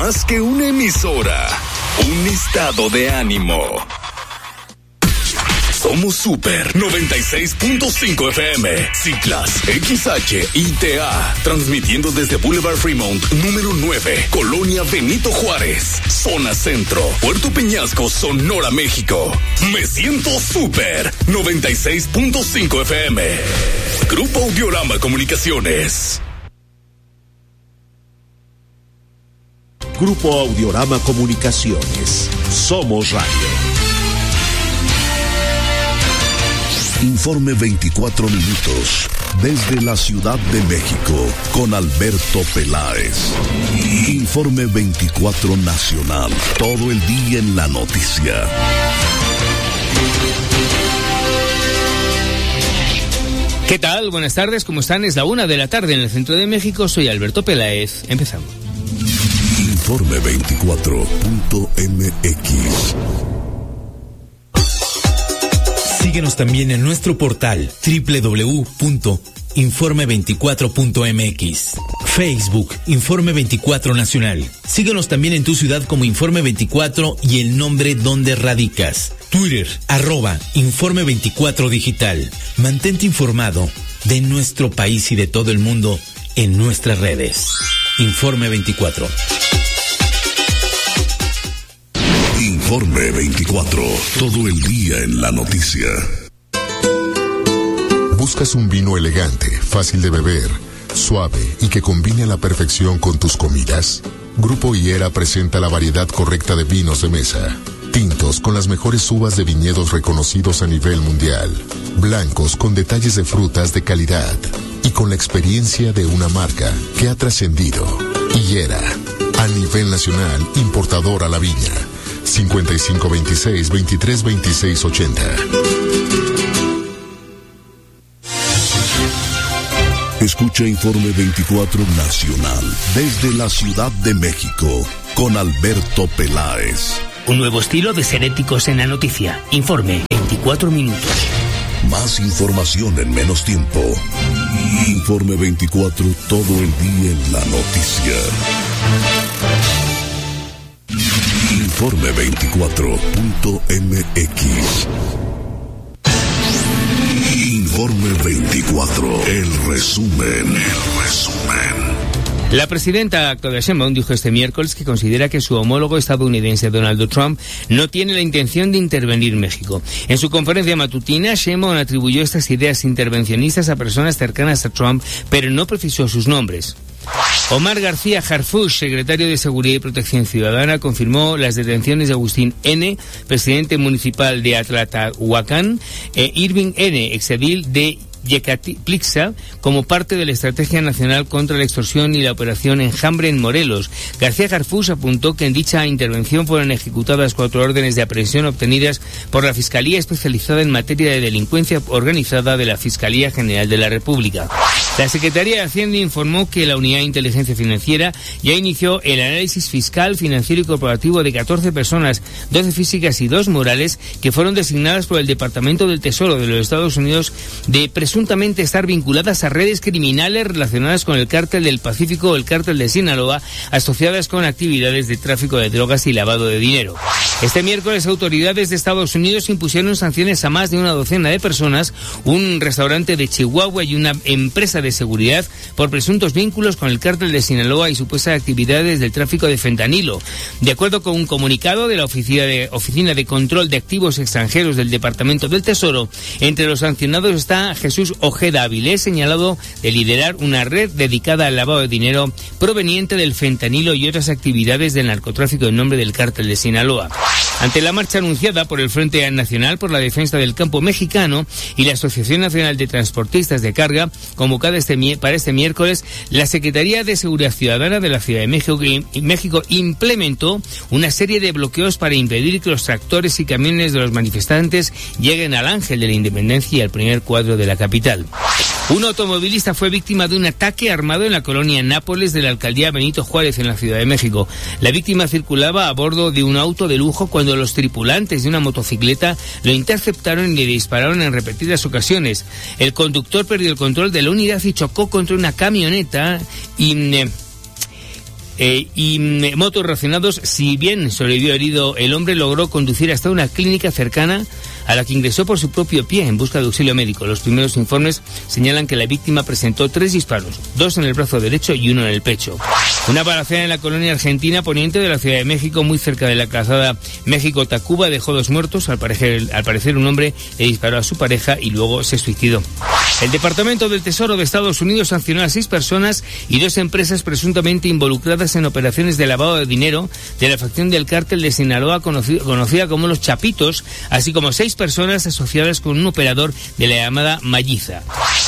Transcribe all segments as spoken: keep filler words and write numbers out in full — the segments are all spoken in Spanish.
Más que una emisora, un estado de ánimo. Somos Super noventa y seis punto cinco F M, Ciclas, X H I T A, transmitiendo desde Boulevard Fremont, número nueve, Colonia Benito Juárez, Zona Centro, Puerto Peñasco, Sonora, México. Me siento Super noventa y seis punto cinco F M. Grupo Audiorama Comunicaciones. Grupo Audiorama Comunicaciones. Somos Radio. Informe veinticuatro minutos desde la Ciudad de México con Alberto Peláez. Informe veinticuatro nacional, todo el día en la noticia. ¿Qué tal? Buenas tardes, ¿cómo están? Es la una de la tarde en el centro de México. Soy Alberto Peláez. Empezamos. Informe veinticuatro punto M X. Síguenos también en nuestro portal doble u doble u doble u punto informe veinticuatro punto m x. Facebook, Informe veinticuatro Nacional. Síguenos también en tu ciudad como Informe veinticuatro y el nombre donde radicas. Twitter, arroba Informe veinticuatro Digital. Mantente informado de nuestro país y de todo el mundo en nuestras redes. Informe veinticuatro. Informe veinticuatro, todo el día en la noticia. ¿Buscas un vino elegante, fácil de beber, suave y que combine a la perfección con tus comidas? Grupo Higuera presenta la variedad correcta de vinos de mesa. Tintos con las mejores uvas de viñedos reconocidos a nivel mundial. Blancos con detalles de frutas de calidad. Y con la experiencia de una marca que ha trascendido. Higuera, a nivel nacional, importador a la viña. cincuenta y cinco veintiséis, veintitrés veintiséis ochenta. Escucha Informe veinticuatro Nacional desde la Ciudad de México con Alberto Peláez. Un nuevo estilo de ser éticos en la noticia. Informe veinticuatro minutos. Más información en menos tiempo. Informe veinticuatro, todo el día en la noticia. Informe veinticuatro punto m x. Informe veinticuatro, el resumen, el resumen. La presidenta Claudia Sheinbaum dijo este miércoles que considera que su homólogo estadounidense Donald Trump no tiene la intención de intervenir en México. En su conferencia matutina, Sheinbaum atribuyó estas ideas intervencionistas a personas cercanas a Trump, pero no precisó sus nombres. Omar García Harfuch, secretario de Seguridad y Protección Ciudadana, confirmó las detenciones de Agustín N., presidente municipal de Atlahuacán, e Irving N., exedil de Yecatlixa, como parte de la Estrategia Nacional contra la Extorsión y la Operación Enjambre en Morelos. García Harfuch apuntó que en dicha intervención fueron ejecutadas cuatro órdenes de aprehensión obtenidas por la Fiscalía Especializada en Materia de Delincuencia Organizada de la Fiscalía General de la República. La Secretaría de Hacienda informó que la Unidad de Inteligencia Financiera ya inició el análisis fiscal, financiero y corporativo de catorce personas, doce físicas y dos morales, que fueron designadas por el Departamento del Tesoro de los Estados Unidos de presuntamente estar vinculadas a redes criminales relacionadas con el Cártel del Pacífico o el Cártel de Sinaloa, asociadas con actividades de tráfico de drogas y lavado de dinero. Este miércoles, autoridades de Estados Unidos impusieron sanciones a más de una docena de personas, un restaurante de Chihuahua y una empresa de seguridad por presuntos vínculos con el Cártel de Sinaloa y supuestas actividades del tráfico de fentanilo. De acuerdo con un comunicado de la Oficina de, Oficina de Control de Activos Extranjeros del Departamento del Tesoro, entre los sancionados está Jesús Ojeda Avilés, señalado de liderar una red dedicada al lavado de dinero proveniente del fentanilo y otras actividades del narcotráfico en nombre del Cártel de Sinaloa. Ante la marcha anunciada por el Frente Nacional por la Defensa del Campo Mexicano y la Asociación Nacional de Transportistas de Carga, convocada este, para este miércoles, la Secretaría de Seguridad Ciudadana de la Ciudad de México, México implementó una serie de bloqueos para impedir que los tractores y camiones de los manifestantes lleguen al Ángel de la Independencia y al primer cuadro de la capital. Un automovilista fue víctima de un ataque armado en la colonia Nápoles de la alcaldía Benito Juárez en la Ciudad de México. La víctima circulaba a bordo de un auto de lujo cuando los tripulantes de una motocicleta lo interceptaron y le dispararon en repetidas ocasiones. El conductor perdió el control de la unidad y chocó contra una camioneta y... Eh, eh, y mm, motos relacionados. Si bien sobrevivió herido, el hombre logró conducir hasta una clínica cercana a la que ingresó por su propio pie en busca de auxilio médico. Los primeros informes señalan que la víctima presentó tres disparos, dos en el brazo derecho y uno en el pecho. Una balacera en la colonia argentina poniente de la Ciudad de México, muy cerca de la calzada México-Tacuba, dejó dos muertos. Al parecer, al parecer un hombre le disparó a su pareja y luego se suicidó. El Departamento del Tesoro de Estados Unidos sancionó a seis personas y dos empresas presuntamente involucradas en operaciones de lavado de dinero de la facción del cártel de Sinaloa, conocida, conocida como los Chapitos, así como seis personas asociadas con un operador de la llamada Malliza.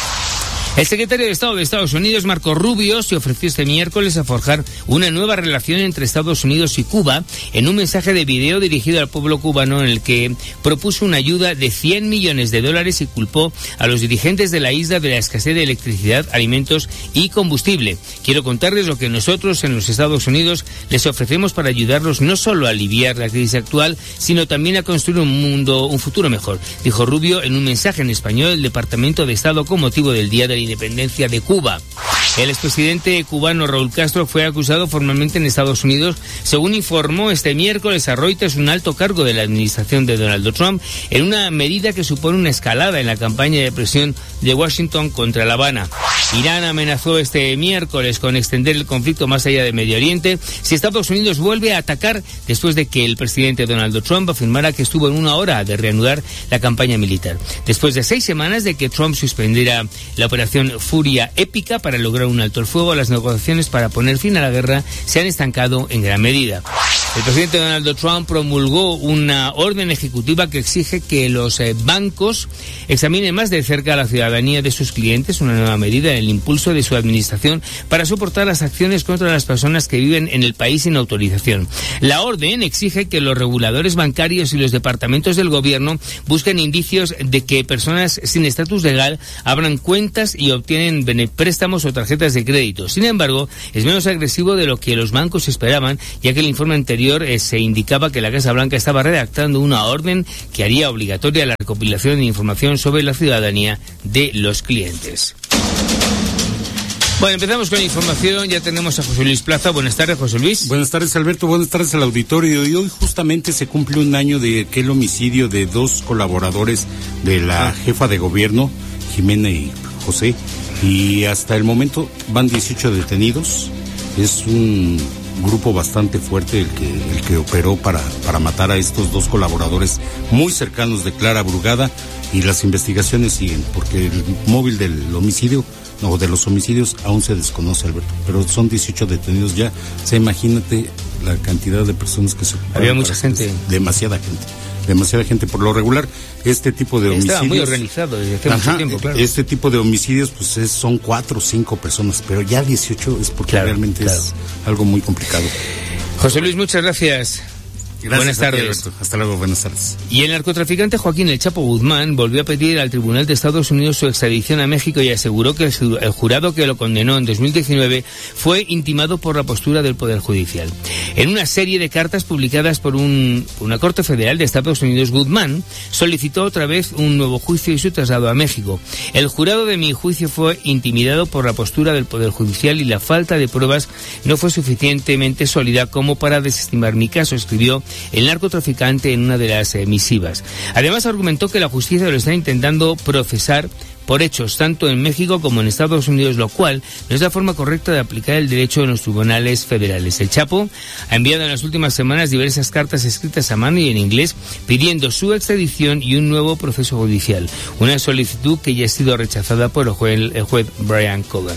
El secretario de Estado de Estados Unidos, Marco Rubio, se ofreció este miércoles a forjar una nueva relación entre Estados Unidos y Cuba en un mensaje de video dirigido al pueblo cubano en el que propuso una ayuda de cien millones de dólares y culpó a los dirigentes de la isla de la escasez de electricidad, alimentos y combustible. Quiero contarles lo que nosotros en los Estados Unidos les ofrecemos para ayudarlos no solo a aliviar la crisis actual, sino también a construir un mundo, un futuro mejor, dijo Rubio en un mensaje en español del Departamento de Estado con motivo del Día de la Independencia de Cuba. El expresidente cubano Raúl Castro fue acusado formalmente en Estados Unidos, según informó este miércoles a Reuters un alto cargo de la administración de Donald Trump, en una medida que supone una escalada en la campaña de presión de Washington contra La Habana. Irán amenazó este miércoles con extender el conflicto más allá de Medio Oriente si Estados Unidos vuelve a atacar después de que el presidente Donald Trump afirmara que estuvo en una hora de reanudar la campaña militar. Después de seis semanas de que Trump suspendiera la operación Furia Épica para lograr un alto el fuego, las negociaciones para poner fin a la guerra se han estancado en gran medida. El presidente Donald Trump promulgó una orden ejecutiva que exige que los eh, bancos examinen más de cerca a la ciudadanía de sus clientes, una nueva medida en el impulso de su administración para soportar las acciones contra las personas que viven en el país sin autorización. La orden exige que los reguladores bancarios y los departamentos del gobierno busquen indicios de que personas sin estatus legal abran cuentas y obtienen préstamos o tarjetas de crédito. Sin embargo, es menos agresivo de lo que los bancos esperaban, ya que el informe anterior eh, se indicaba que la Casa Blanca estaba redactando una orden que haría obligatoria la recopilación de información sobre la ciudadanía de los clientes. Bueno, empezamos con la información. Ya tenemos a José Luis Plaza. Buenas tardes, José Luis. Buenas tardes, Alberto. Buenas tardes al auditorio. Y hoy justamente se cumple un año de aquel homicidio de dos colaboradores de la jefa de gobierno, Jimena y José. Y hasta el momento van dieciocho detenidos. Es un grupo bastante fuerte el que el que operó para, para matar a estos dos colaboradores muy cercanos de Clara Brugada, y las investigaciones siguen, porque el móvil del homicidio o de los homicidios aún se desconoce, Alberto, pero son dieciocho detenidos ya. O sea, imagínate la cantidad de personas que se ocuparon. Había mucha gente. Demasiada gente. Demasiada gente. Por lo regular, este tipo de homicidios... Estaba muy organizado desde hace ajá, mucho tiempo, claro. Este tipo de homicidios, pues es, son cuatro o cinco personas, pero ya dieciocho es porque claro, realmente claro. es algo muy complicado. José Luis, muchas gracias. Gracias. Buenas tardes. Ti, Alberto. Hasta luego, buenas tardes. Y el narcotraficante Joaquín El Chapo Guzmán volvió a pedir al Tribunal de Estados Unidos su extradición a México y aseguró que el jurado que lo condenó en dos mil diecinueve fue intimado por la postura del Poder Judicial. En una serie de cartas publicadas por un, una Corte Federal de Estados Unidos, Guzmán solicitó otra vez un nuevo juicio y su traslado a México. El jurado de mi juicio fue intimidado por la postura del Poder Judicial y la falta de pruebas no fue suficientemente sólida como para desestimar mi caso, escribió el narcotraficante en una de las eh, misivas. Además, argumentó que la justicia lo está intentando procesar por hechos tanto en México como en Estados Unidos, lo cual no es la forma correcta de aplicar el derecho en los tribunales federales. El Chapo ha enviado en las últimas semanas diversas cartas escritas a mano y en inglés pidiendo su extradición y un nuevo proceso judicial, una solicitud que ya ha sido rechazada por el juez, el juez Brian Cogan.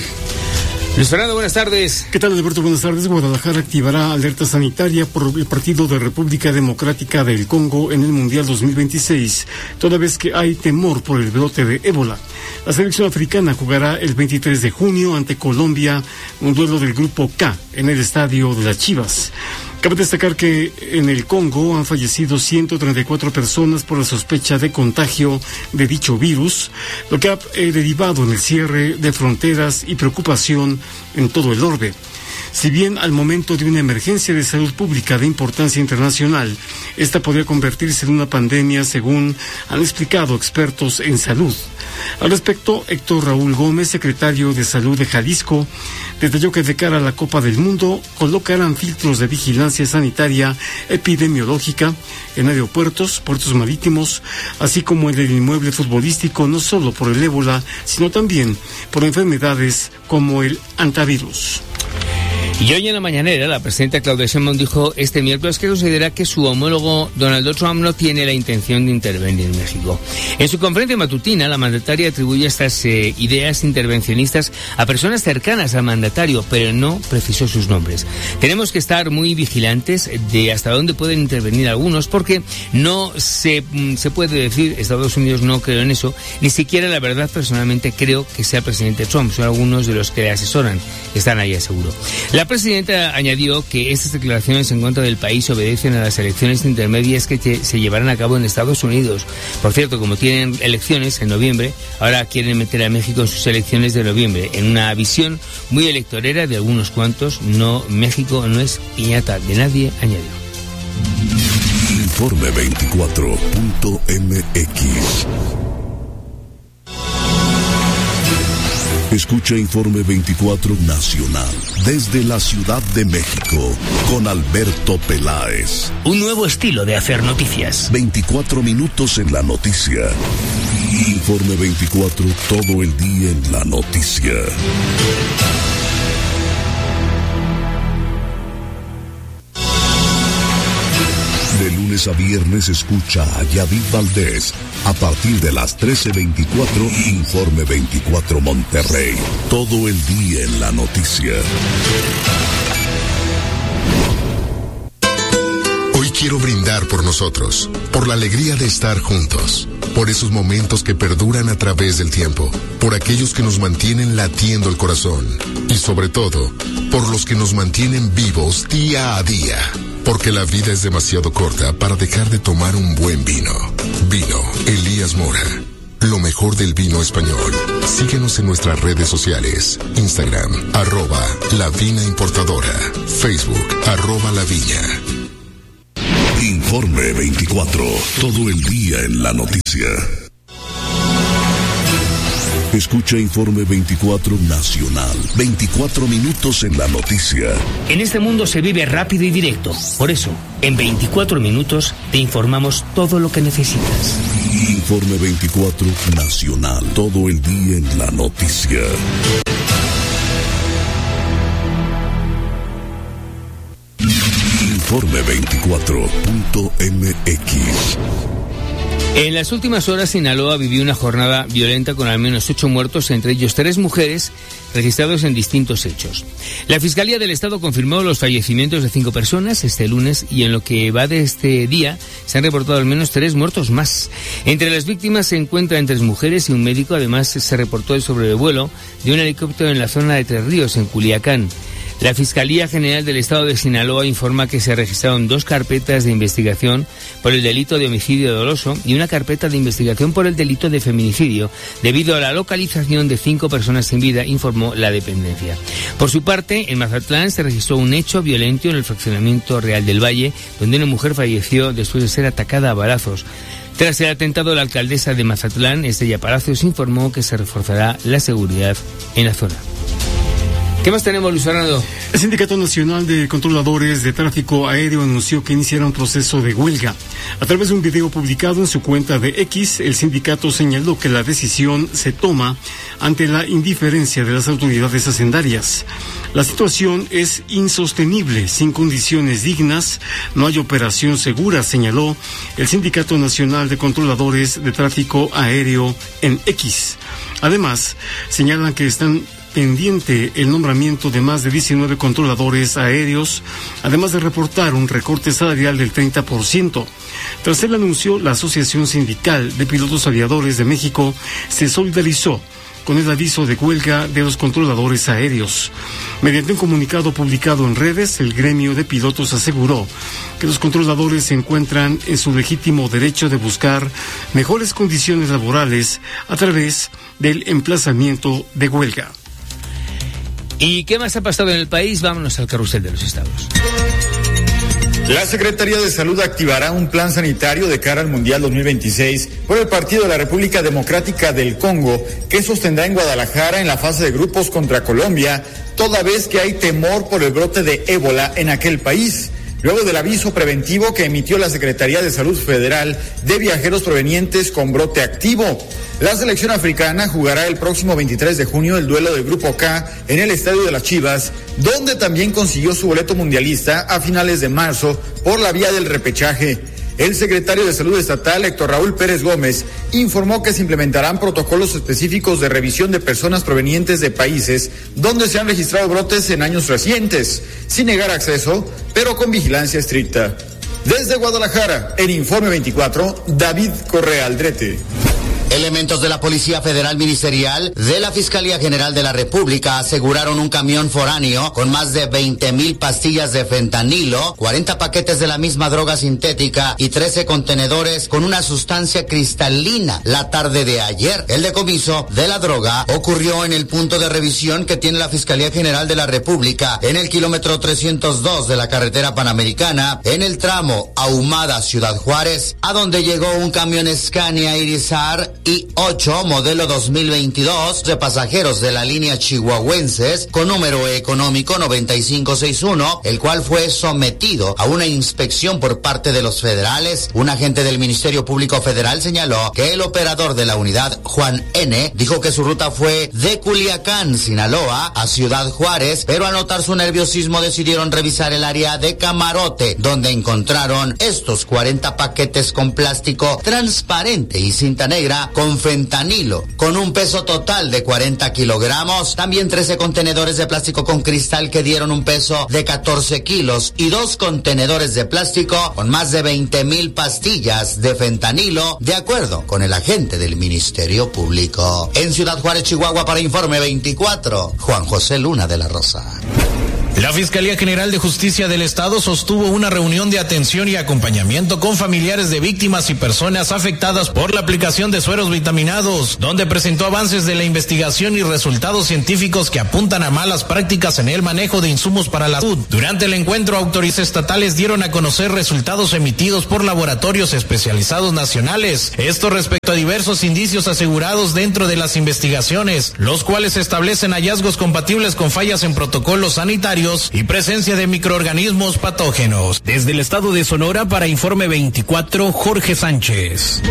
Luis Fernando, buenas tardes. ¿Qué tal, Alberto? Buenas tardes. Guadalajara activará alerta sanitaria por el partido de República Democrática del Congo en el Mundial dos mil veintiséis, toda vez que hay temor por el brote de ébola. La selección africana jugará el veintitrés de junio ante Colombia, un duelo del Grupo K en el estadio de las Chivas. Cabe destacar que en el Congo han fallecido ciento treinta y cuatro personas por la sospecha de contagio de dicho virus, lo que ha eh, derivado en el cierre de fronteras y preocupación en todo el orbe. Si bien al momento de una emergencia de salud pública de importancia internacional, esta podría convertirse en una pandemia, según han explicado expertos en salud. Al respecto, Héctor Raúl Gómez, secretario de Salud de Jalisco, detalló que de cara a la Copa del Mundo colocarán filtros de vigilancia sanitaria epidemiológica en aeropuertos, puertos marítimos, así como en el inmueble futbolístico, no solo por el ébola, sino también por enfermedades como el hantavirus. Y hoy en la mañanera, la presidenta Claudia Sheinbaum dijo este miércoles que considera que su homólogo Donald Trump no tiene la intención de intervenir en México. En su conferencia matutina, la mandataria atribuye estas eh, ideas intervencionistas a personas cercanas al mandatario, pero no precisó sus nombres. Tenemos que estar muy vigilantes de hasta dónde pueden intervenir algunos, porque no se, se puede decir, Estados Unidos no creo en eso, ni siquiera la verdad personalmente creo que sea el presidente Trump, son algunos de los que le asesoran, están ahí aseguro. La presidenta añadió que estas declaraciones en contra del país obedecen a las elecciones intermedias que se llevarán a cabo en Estados Unidos. Por cierto, como tienen elecciones en noviembre, ahora quieren meter a México en sus elecciones de noviembre, en una visión muy electorera de algunos cuantos. No, México no es piñata de nadie, añadió. Informe veinticuatro punto m x. Escucha Informe veinticuatro Nacional desde la Ciudad de México con Alberto Peláez. Un nuevo estilo de hacer noticias. veinticuatro minutos en la noticia. Informe veinticuatro, todo el día en la noticia. De lunes a viernes escucha a Yadid Valdés a partir de las trece veinticuatro, Informe veinticuatro Monterrey. Todo el día en la noticia. Hoy quiero brindar por nosotros, por la alegría de estar juntos, por esos momentos que perduran a través del tiempo, por aquellos que nos mantienen latiendo el corazón y sobre todo, por los que nos mantienen vivos día a día. Porque la vida es demasiado corta para dejar de tomar un buen vino. Vino Elías Mora. Lo mejor del vino español. Síguenos en nuestras redes sociales. Instagram, arroba La Vina Importadora. Facebook, arroba La Viña. Informe veinticuatro. Todo el día en la noticia. Escucha Informe veinticuatro Nacional. veinticuatro minutos en la noticia. En este mundo se vive rápido y directo. Por eso, en veinticuatro minutos te informamos todo lo que necesitas. Informe veinticuatro Nacional. Todo el día en la noticia. Informe veinticuatro punto m x. En las últimas horas, Sinaloa vivió una jornada violenta con al menos ocho muertos, entre ellos tres mujeres, registrados en distintos hechos. La Fiscalía del Estado confirmó los fallecimientos de cinco personas este lunes y en lo que va de este día se han reportado al menos tres muertos más. Entre las víctimas se encuentran tres mujeres y un médico. Además, se reportó el sobrevuelo de un helicóptero en la zona de Tres Ríos, en Culiacán. La Fiscalía General del Estado de Sinaloa informa que se registraron dos carpetas de investigación por el delito de homicidio doloso y una carpeta de investigación por el delito de feminicidio, debido a la localización de cinco personas sin vida, informó la dependencia. Por su parte, en Mazatlán se registró un hecho violento en el fraccionamiento Real del Valle, donde una mujer falleció después de ser atacada a balazos. Tras el atentado, la alcaldesa de Mazatlán, Estella Palacios, informó que se reforzará la seguridad en la zona. ¿Qué más tenemos, Luis Fernando? El Sindicato Nacional de Controladores de Tráfico Aéreo anunció que iniciará un proceso de huelga. A través de un video publicado en su cuenta de X, el sindicato señaló que la decisión se toma ante la indiferencia de las autoridades hacendarias. La situación es insostenible, sin condiciones dignas, no hay operación segura, señaló el Sindicato Nacional de Controladores de Tráfico Aéreo en X. Además, señalan que están pendiente el nombramiento de más de diecinueve controladores aéreos, además de reportar un recorte salarial del treinta por ciento. Tras el anuncio, la Asociación Sindical de Pilotos Aviadores de México se solidarizó con el aviso de huelga de los controladores aéreos. Mediante un comunicado publicado en redes, el gremio de pilotos aseguró que los controladores se encuentran en su legítimo derecho de buscar mejores condiciones laborales a través del emplazamiento de huelga. ¿Y qué más ha pasado en el país? Vámonos al carrusel de los estados. La Secretaría de Salud activará un plan sanitario de cara al Mundial dos mil veintiséis por el partido de la República Democrática del Congo, que sostendrá en Guadalajara en la fase de grupos contra Colombia, toda vez que hay temor por el brote de ébola en aquel país, luego del aviso preventivo que emitió la Secretaría de Salud Federal de viajeros provenientes con brote activo. La selección africana jugará el próximo veintitrés de junio el duelo del Grupo K en el Estadio de las Chivas, donde también consiguió su boleto mundialista a finales de marzo por la vía del repechaje. El secretario de Salud Estatal, Héctor Raúl Pérez Gómez, informó que se implementarán protocolos específicos de revisión de personas provenientes de países donde se han registrado brotes en años recientes, sin negar acceso, pero con vigilancia estricta. Desde Guadalajara, en Informe veinticuatro, David Correa Aldrete. Elementos de la Policía Federal Ministerial de la Fiscalía General de la República aseguraron un camión foráneo con más de veinte mil pastillas de fentanilo, cuarenta paquetes de la misma droga sintética y trece contenedores con una sustancia cristalina la tarde de ayer. El decomiso de la droga ocurrió en el punto de revisión que tiene la Fiscalía General de la República en el kilómetro trescientos dos de la carretera panamericana en el tramo Ahumada-Ciudad Juárez, a donde llegó un camión Scania Irizar I ocho modelo dos mil veintidós de pasajeros de la línea chihuahuenses con número económico noventa y cinco sesenta y uno, el cual fue sometido a una inspección por parte de los federales. Un agente del Ministerio Público Federal señaló que el operador de la unidad, Juan N., dijo que su ruta fue de Culiacán, Sinaloa, a Ciudad Juárez, pero al notar su nerviosismo decidieron revisar el área de Camarote, donde encontraron estos cuarenta paquetes con plástico transparente y cinta negra con fentanilo, con un peso total de cuarenta kilogramos, también trece contenedores de plástico con cristal que dieron un peso de catorce kilos y dos contenedores de plástico con más de veinte mil pastillas de fentanilo, de acuerdo con el agente del Ministerio Público. En Ciudad Juárez, Chihuahua, para Informe veinticuatro, Juan José Luna de la Rosa. La Fiscalía General de Justicia del Estado sostuvo una reunión de atención y acompañamiento con familiares de víctimas y personas afectadas por la aplicación de sueros vitaminados, donde presentó avances de la investigación y resultados científicos que apuntan a malas prácticas en el manejo de insumos para la salud. Durante el encuentro, autoridades estatales dieron a conocer resultados emitidos por laboratorios especializados nacionales, esto respecto a diversos indicios asegurados dentro de las investigaciones, los cuales establecen hallazgos compatibles con fallas en protocolos sanitarios y presencia de microorganismos patógenos. Desde el estado de Sonora, para Informe veinticuatro, Jorge Sánchez.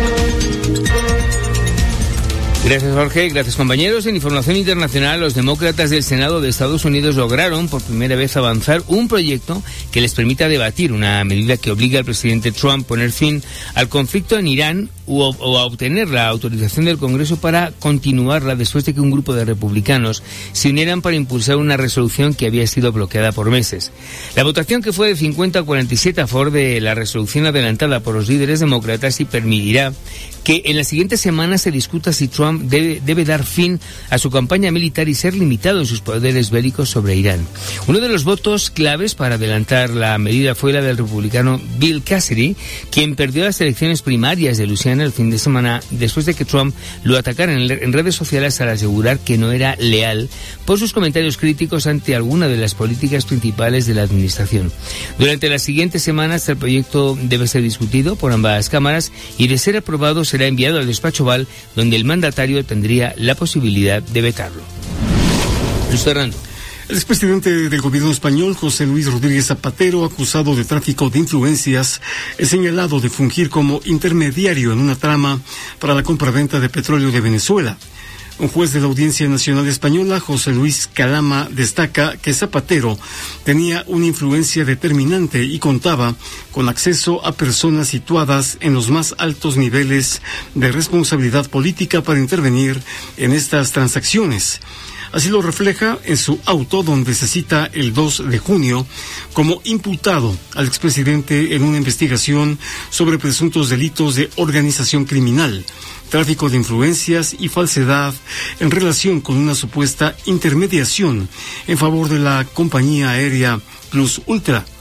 Gracias, Jorge. Gracias, compañeros. En información internacional, los demócratas del Senado de Estados Unidos lograron por primera vez avanzar un proyecto que les permita debatir una medida que obliga al presidente Trump a poner fin al conflicto en Irán o, o a obtener la autorización del Congreso para continuarla después de que un grupo de republicanos se unieran para impulsar una resolución que había sido bloqueada por meses. La votación, que fue de cincuenta a cuarenta y siete a favor de la resolución adelantada por los líderes demócratas, y permitirá que en las siguientes semanas se discuta si Trump debe, debe dar fin a su campaña militar y ser limitado en sus poderes bélicos sobre Irán. Uno de los votos claves para adelantar la medida fue la del republicano Bill Cassidy, quien perdió las elecciones primarias de Luisiana el fin de semana después de que Trump lo atacara en, en redes sociales al asegurar que no era leal por sus comentarios críticos ante alguna de las políticas principales de la administración. Durante las siguientes semanas el proyecto debe ser discutido por ambas cámaras y, de ser aprobado, será enviado al despacho Oval, donde el mandatario tendría la posibilidad de vetarlo. Luis Fernando. El expresidente del gobierno español, José Luis Rodríguez Zapatero, acusado de tráfico de influencias, es señalado de fungir como intermediario en una trama para la compraventa de petróleo de Venezuela. Un juez de la Audiencia Nacional Española, José Luis Calama, destaca que Zapatero tenía una influencia determinante y contaba con acceso a personas situadas en los más altos niveles de responsabilidad política para intervenir en estas transacciones. Así lo refleja en su auto, donde se cita el dos de junio como imputado al expresidente en una investigación sobre presuntos delitos de organización criminal, tráfico de influencias y falsedad en relación con una supuesta intermediación en favor de la compañía aérea Plus Ultra.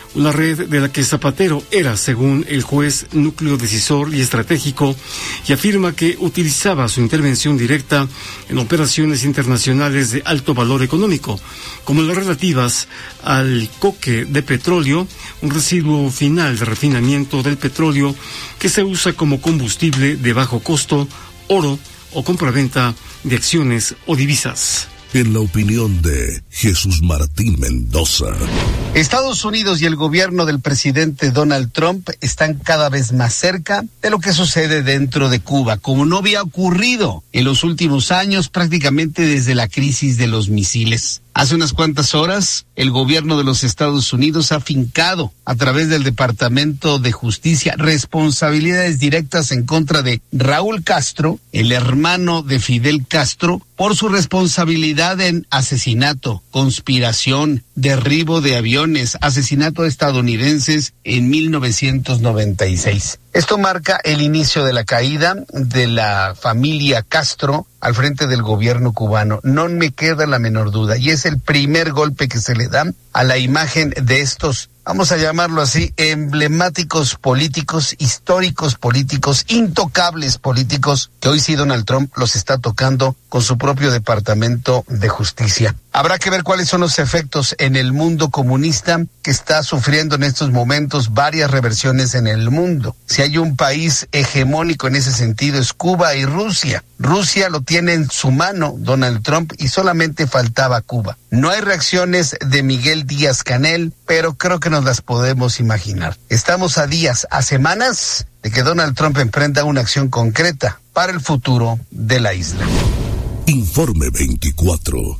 una red de la que Zapatero era, según el juez, núcleo decisor y estratégico, y afirma que utilizaba su intervención directa en operaciones internacionales de alto valor económico, como las relativas al coque de petróleo, un residuo final de refinamiento del petróleo que se usa como combustible de bajo costo, oro o compraventa de acciones o divisas. En la opinión de Jesús Martín Mendoza. Estados Unidos y el gobierno del presidente Donald Trump están cada vez más cerca de lo que sucede dentro de Cuba, como no había ocurrido en los últimos años, prácticamente desde la crisis de los misiles. Hace unas cuantas horas, el gobierno de los Estados Unidos ha fincado, a través del Departamento de Justicia, responsabilidades directas en contra de Raúl Castro, el hermano de Fidel Castro, por su responsabilidad en asesinato, conspiración, derribo de aviones, asesinato de estadounidenses en mil novecientos noventa y seis. Esto marca el inicio de la caída de la familia Castro al frente del gobierno cubano. No me queda la menor duda. Y es el primer golpe que se le da a la imagen de estos, vamos a llamarlo así, emblemáticos políticos, históricos políticos, intocables políticos, que hoy sí Donald Trump los está tocando con su propio Departamento de Justicia. Habrá que ver cuáles son los efectos en el mundo comunista que está sufriendo en estos momentos varias reversiones en el mundo. Si hay un país hegemónico en ese sentido es Cuba y Rusia. Rusia lo tiene en su mano Donald Trump y solamente faltaba Cuba. No hay reacciones de Miguel Díaz-Canel, pero creo que nos las podemos imaginar. Estamos a días, a semanas de que Donald Trump emprenda una acción concreta para el futuro de la isla. Informe veinticuatro.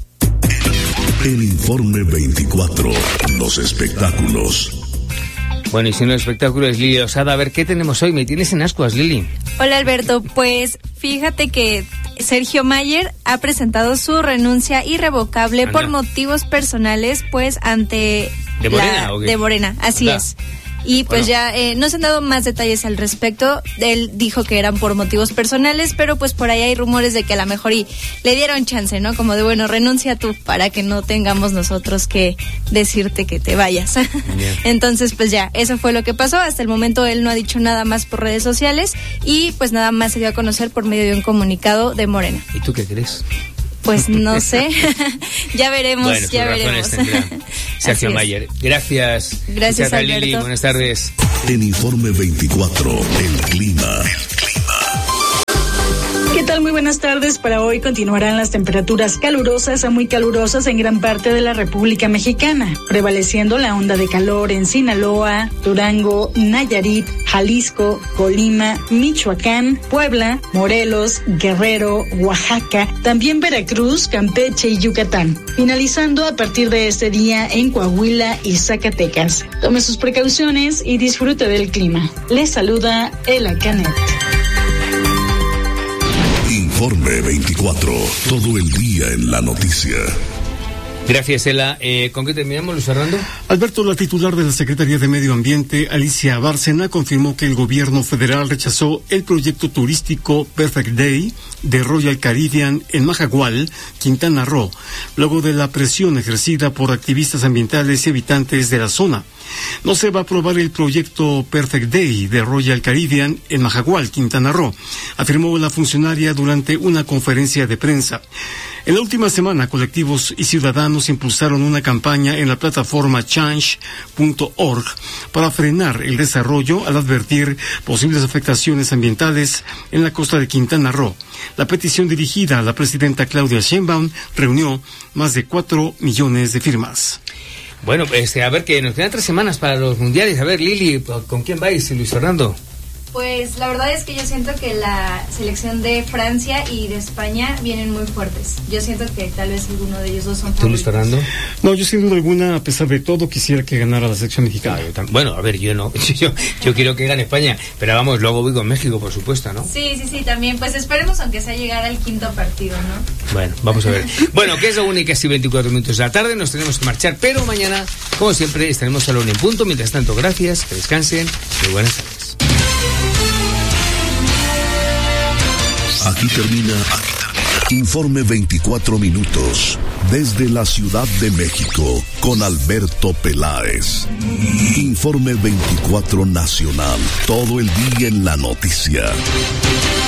El Informe veinticuatro, los espectáculos. Bueno, y si no espectáculo es Lili Osada. A ver, ¿qué tenemos hoy? Me tienes en ascuas, Lili. Hola, Alberto. Pues fíjate que Sergio Mayer ha presentado su renuncia irrevocable Anda. por motivos personales, pues ante... ¿De Morena la, o qué? De Morena, así Anda. es. Y pues bueno. ya eh, no se han dado más detalles al respecto. Él dijo que eran por motivos personales, pero pues por ahí hay rumores de que a lo mejor y le dieron chance, ¿no? Como de, bueno, renuncia tú para que no tengamos nosotros que decirte que te vayas. Entonces, pues ya, eso fue lo que pasó. Hasta el momento él no ha dicho nada más por redes sociales y pues nada más se dio a conocer por medio de un comunicado de Morena. ¿Y tú qué crees? Pues no sé, ya veremos, bueno, ya veremos. Sergio Mayer, gracias. Gracias, Alberto. Lili, buenas tardes. El Informe veinticuatro, el clima. El clima. ¿Qué tal? Muy buenas tardes. Para hoy continuarán las temperaturas calurosas a muy calurosas en gran parte de la República Mexicana, prevaleciendo la onda de calor en Sinaloa, Durango, Nayarit, Jalisco, Colima, Michoacán, Puebla, Morelos, Guerrero, Oaxaca, también Veracruz, Campeche y Yucatán, finalizando a partir de este día en Coahuila y Zacatecas. Tome sus precauciones y disfrute del clima. Les saluda Ela Canet. Informe veinticuatro, todo el día en la noticia. Gracias, Ela. Eh, ¿Con qué terminamos, Luis Fernando? Alberto, la titular de la Secretaría de Medio Ambiente, Alicia Bárcena, confirmó que el gobierno federal rechazó el proyecto turístico Perfect Day de Royal Caribbean en Majagual, Quintana Roo, luego de la presión ejercida por activistas ambientales y habitantes de la zona. No se va a aprobar el proyecto Perfect Day de Royal Caribbean en Majagual, Quintana Roo, afirmó la funcionaria durante una conferencia de prensa. En la última semana, colectivos y ciudadanos impulsaron una campaña en la plataforma change punto org para frenar el desarrollo al advertir posibles afectaciones ambientales en la costa de Quintana Roo. La petición dirigida a la presidenta Claudia Sheinbaum reunió más de cuatro millones de firmas. Bueno, este, a ver, que nos quedan tres semanas para los mundiales. A ver, Lili, ¿con quién vais, Luis Fernando? Pues la verdad es que yo siento que la selección de Francia y de España vienen muy fuertes. Yo siento que tal vez alguno de ellos dos son favoritos. ¿Tú, Luis Fernando? No, yo sin duda alguna, a pesar de todo, quisiera que ganara la selección mexicana. Ah, bueno, a ver, yo no. Yo, yo quiero que gane España, pero vamos, luego voy con México, por supuesto, ¿no? Sí, sí, sí, también. Pues esperemos aunque sea llegar al quinto partido, ¿no? Bueno, vamos a ver. Bueno, que es la única, casi veinticuatro minutos de la tarde, nos tenemos que marchar, pero mañana, como siempre, estaremos a la una en punto. Mientras tanto, gracias, que descansen y buenas tardes. Aquí termina Informe veinticuatro minutos. Desde la Ciudad de México, con Alberto Peláez. Informe veinticuatro Nacional. Todo el día en la noticia.